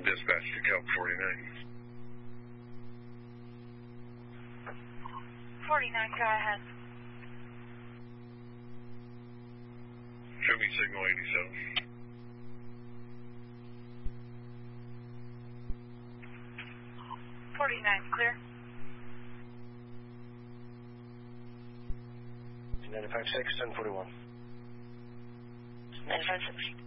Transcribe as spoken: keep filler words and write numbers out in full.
Dispatch to Cal forty-nine. forty-nine, go ahead. Show me signal eighty-seven. forty-nine, clear. ninety-five six, ten forty-one. ninety-five six.